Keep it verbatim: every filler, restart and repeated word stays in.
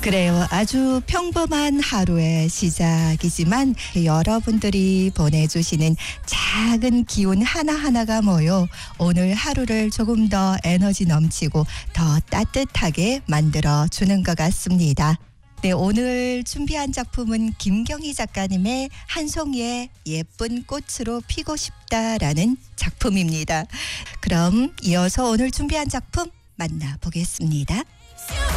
그래요. 아주 평범한 하루의 시작이지만 여러분들이 보내주시는 작은 기운 하나하나가 모여 오늘 하루를 조금 더 에너지 넘치고 더 따뜻하게 만들어주는 것 같습니다. 네, 오늘 준비한 작품은 김경희 작가님의 한 송이의 예쁜 꽃으로 피고 싶다라는 작품입니다. 그럼 이어서 오늘 준비한 작품 만나보겠습니다.